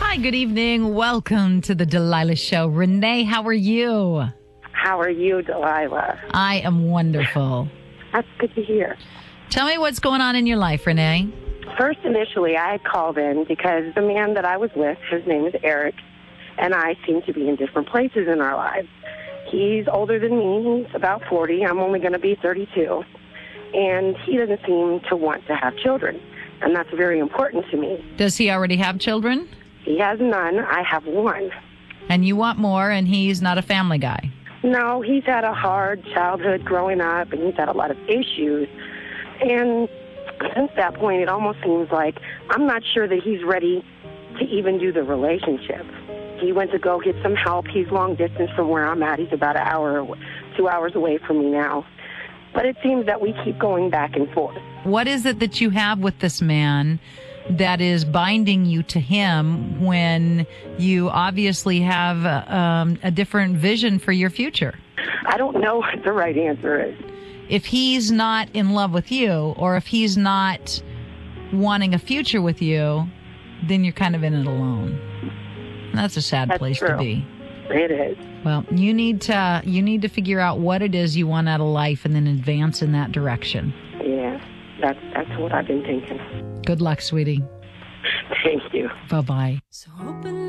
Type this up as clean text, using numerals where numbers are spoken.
Hi, good evening. Welcome to the Delilah Show. Renee, how are you? How are you, Delilah? I am wonderful. That's good to hear. Tell me what's going on in your life, Renee. First, initially, I had called in because the man that I was with, his name is Eric, and I seem to be in different places in our lives. He's older than me. He's about 40. I'm only going to be 32. And he doesn't seem to want to have children, and that's very important to me. Does he already have children? He has none. I have one. And you want more, and he's not a family guy? No, he's had a hard childhood growing up, and he's had a lot of issues. And since that point, it almost seems like I'm not sure that he's ready to even do the relationship. He went to go get some help. He's long distance from where I'm at. He's about an hour, 2 hours away from me now. But it seems that we keep going back and forth. What is it that you have with this man that is binding you to him when you obviously have a different vision for your future? I don't know what the right answer is. If he's not in love with you, or if he's not wanting a future with you, then you're kind of in it alone. That's a sad place to be. It is. Well, you need to figure out what it is you want out of life and then advance in that direction. Yeah, that's what I've been thinking. Good luck, sweetie. Thank you. Bye-bye. So open